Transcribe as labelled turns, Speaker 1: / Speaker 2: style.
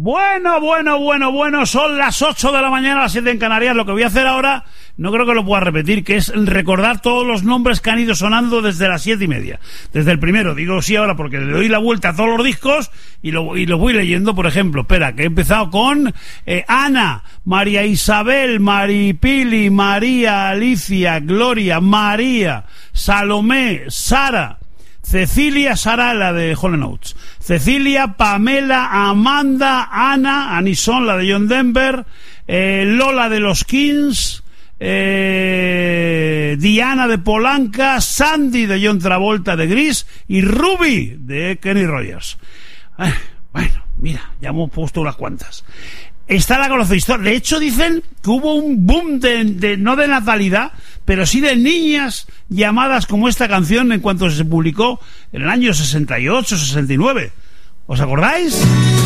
Speaker 1: Bueno, son las 8 de la mañana, las 7 en Canarias. Lo que voy a hacer ahora, no creo que lo pueda repetir, que es recordar todos los nombres que han ido sonando desde las 7:30. Desde el primero, digo sí ahora porque le doy la vuelta a todos los discos y lo voy leyendo. Por ejemplo, espera, que he empezado con Ana, María Isabel, Maripili, María, Alicia, Gloria, María, Salomé, Sara, Cecilia, Sara, la de Hall & Oates, Cecilia, Pamela, Amanda, Ana, Anison, la de John Denver, Lola de los Kings, Diana de Polanca, Sandy de John Travolta de Gris y Ruby de Kenny Rogers. Bueno, mira, ya hemos puesto unas cuantas. Esta la conocéis. De hecho, dicen que hubo un boom de no de natalidad, pero sí de niñas llamadas como esta canción en cuanto se publicó en el año 68, 69. ¿Os acordáis?